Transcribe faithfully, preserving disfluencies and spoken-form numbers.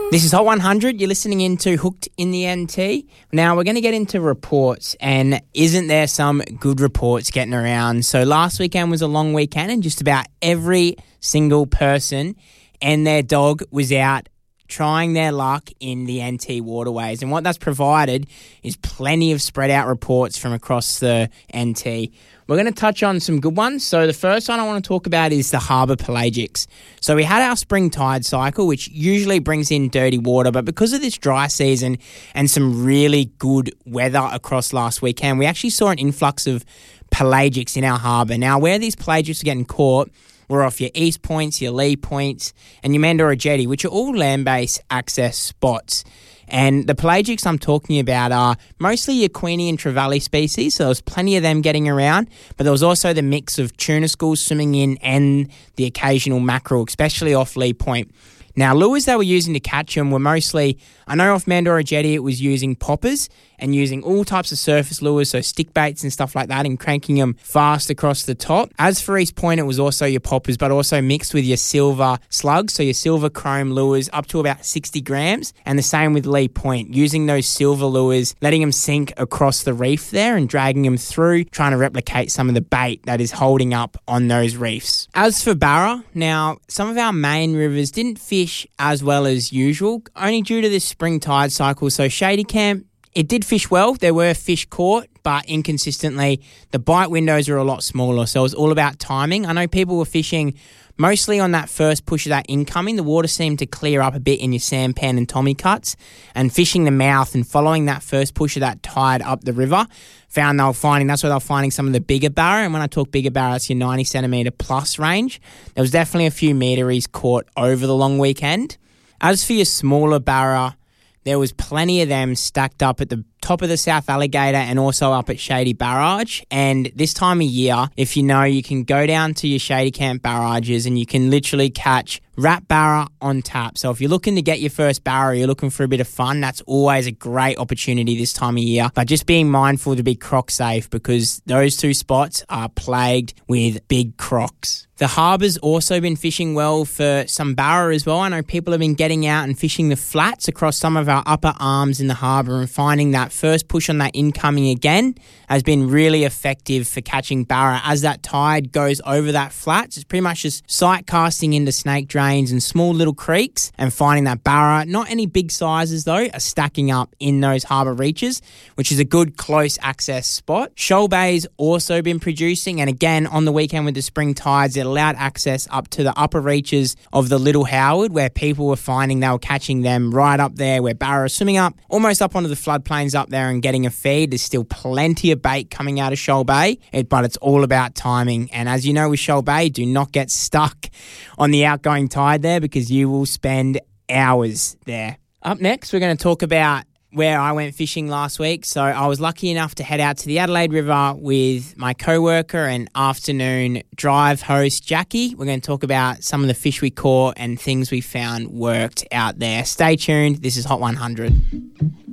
This is Hot one hundred. You're listening into Hooked in the N T. Now, we're going to get into reports, and isn't there some good reports getting around? So last weekend was a long weekend, and just about every single person and their dog was out trying their luck in the N T waterways. And what that's provided is plenty of spread out reports from across the N T. We're going to touch on some good ones. So the first one I want to talk about is the harbour pelagics. So we had our spring tide cycle, which usually brings in dirty water, but because of this dry season and some really good weather across last weekend, we actually saw an influx of pelagics in our harbour. Now, where these pelagics are getting caught were off your East Points, your Lee Points, and your Mandorra Jetty, which are all land-based access spots. And the pelagics I'm talking about are mostly your Queenie and Trevally species, so there was plenty of them getting around, but there was also the mix of tuna schools swimming in and the occasional mackerel, especially off Lee Point. Now, lures they were using to catch them were mostly, I know off Mandorra Jetty it was using poppers and using all types of surface lures, so stick baits and stuff like that, and cranking them fast across the top. As for East Point, it was also your poppers, but also mixed with your silver slugs, so your silver chrome lures up to about sixty grams, and the same with Lee Point, using those silver lures, letting them sink across the reef there and dragging them through, trying to replicate some of the bait that is holding up on those reefs. As for Barra, now, some of our main rivers didn't fish as well as usual, only due to this spring tide cycle, so Shady Camp, it did fish well. There were fish caught, but inconsistently. The bite windows are a lot smaller, so it was all about timing. I know people were fishing mostly on that first push of that incoming. The water seemed to clear up a bit in your sampan and Tommy cuts, and fishing the mouth and following that first push of that tide up the river, found they were finding, that's where they were finding some of the bigger barra. And when I talk bigger barra, it's your ninety centimetre plus range. There was definitely a few meteries caught over the long weekend. As for your smaller barra, there was plenty of them stacked up at the top of the South Alligator and also up at Shady Barrage. And this time of year, if you know, you can go down to your Shady Camp barrages and you can literally catch rat barra on tap. So if you're looking to get your first barra, you're looking for a bit of fun, that's always a great opportunity this time of year. But just being mindful to be croc safe, because those two spots are plagued with big crocs. The harbour's also been fishing well for some barra as well. I know people have been getting out and fishing the flats across some of our upper arms in the harbour, and finding that first push on that incoming again has been really effective for catching barra. As that tide goes over that flats, it's pretty much just sight casting into snake drains and small little creeks and finding that barra. Not any big sizes though, are stacking up in those harbour reaches, which is a good close access spot. Shoal Bay's also been producing, and again on the weekend with the spring tides, it allowed access up to the upper reaches of the Little Howard, where people were finding they were catching them right up there where barra are swimming up, almost up onto the floodplains up there and getting a feed. There's still plenty of bait coming out of Shoal Bay, it, but it's all about timing. And as you know with Shoal Bay, do not get stuck on the outgoing tide there, because you will spend hours there. Up next, we're going to talk about where I went fishing last week. So I was lucky enough to head out to the Adelaide River with my co-worker and afternoon drive host, Jackie. We're going to talk about some of the fish we caught and things we found worked out there. Stay tuned. This is Hot one hundred.